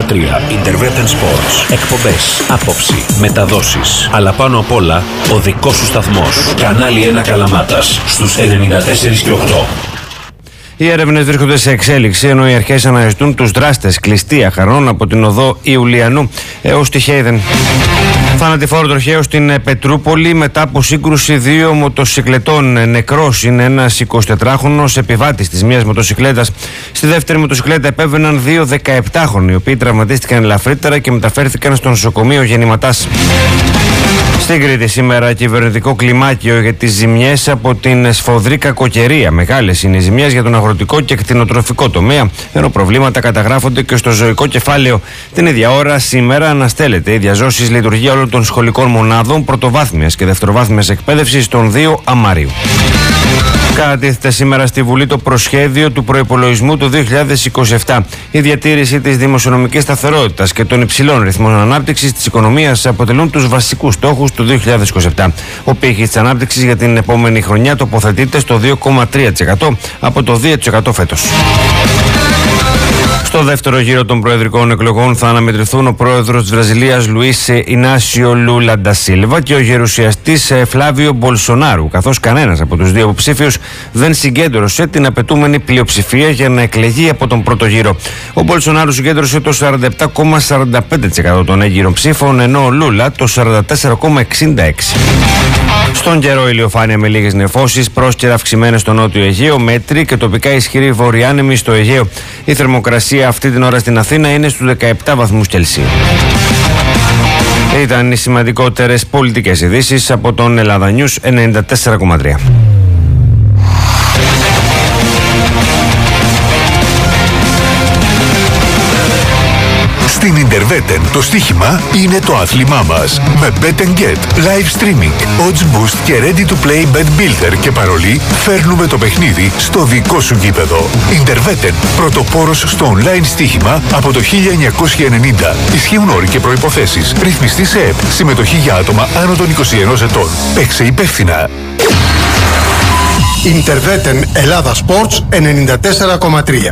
Interveten Sports. Εκπομπές, άποψη, μεταδόσεις. Αλλά πάνω απ' όλα, ο δικός σου σταθμός. Κανάλι 1 Καλαμάτας, στους 94 και 8. Οι έρευνες βρίσκονται σε εξέλιξη, ενώ οι αρχές αναζητούν τους δράστες κλειστή αχαρών από την οδό Ιουλιανού έως τη Χέιδεν. Θανατηφόρο τροχαίο στην Πετρούπολη μετά από σύγκρουση δύο μοτοσυκλετών. Νεκρός είναι ένας 24χρονος επιβάτης της μίας μοτοσυκλέτας. Στη δεύτερη μοτοσυκλέτα επέβαιναν δύο 17χρονοι, οι οποίοι τραυματίστηκαν ελαφρύτερα και μεταφέρθηκαν στο νοσοκομείο Γεννηματάς. Στην Κρήτη σήμερα κυβερνητικό κλιμάκιο για τις ζημιές από την σφοδρή κακοκαιρία. Μεγάλες είναι οι ζημιές για τον αγροτικό και κτηνοτροφικό τομέα, ενώ προβλήματα καταγράφονται και στο ζωικό κεφάλαιο. Την ίδια ώρα σήμερα αναστέλλεται η διαζώσης λειτουργία όλων των σχολικών μονάδων πρωτοβάθμιας και δευτεροβάθμιας εκπαίδευσης των 2 Αμαρίου. Κατατίθεται σήμερα στη Βουλή το προσχέδιο του προϋπολογισμού του 2027. Η διατήρηση της δημοσιονομικής σταθερότητας και των υψηλών ρυθμών ανάπτυξης της οικονομίας αποτελούν τους βασικούς στόχους του 2027. Ο πύχης της ανάπτυξης για την επόμενη χρονιά τοποθετείται στο 2,3% από το 2% φέτος. Στο δεύτερο γύρο των προεδρικών εκλογών θα αναμετρηθούν ο πρόεδρος της Βραζιλίας Λουίς Ινάσιο Λούλα ντα Σίλβα και ο γερουσιαστής Φλάβιο Μπολσονάρου, καθώς κανένας από τους δύο υποψήφιους δεν συγκέντρωσε την απαιτούμενη πλειοψηφία για να εκλεγεί από τον πρώτο γύρο. Ο Μπολσονάρου συγκέντρωσε το 47,45% των έγκυρων ψήφων, ενώ ο Λούλα το 44,66%. Στον καιρό, ηλιοφάνεια με λίγες νεφώσεις, πρόσκαιρα αυξημένες στο νότιο Αιγαίο, μέτρη και τοπικά ισχυρή βορειάνεμη στο Αιγαίο. Η θερμοκρασία αυτή την ώρα στην Αθήνα είναι στους 17 βαθμούς Κελσίου. Ήταν οι σημαντικότερες πολιτικές ειδήσεις από τον Ελλάδα News 94,3. Στην Interveten το στοίχημα είναι το άθλημά μας. Με Bet & Get, live streaming, odds boost και ready to play bet builder και παρολί φέρνουμε το παιχνίδι στο δικό σου γήπεδο. Interveten, πρωτοπόρος στο online στοίχημα από το 1990. Ισχύουν όροι και προϋποθέσεις. Ρυθμιστή σε ΕΠ. Συμμετοχή για άτομα άνω των 21 ετών. Παίξε υπεύθυνα. Interveten Ελλάδα Sports 94,3.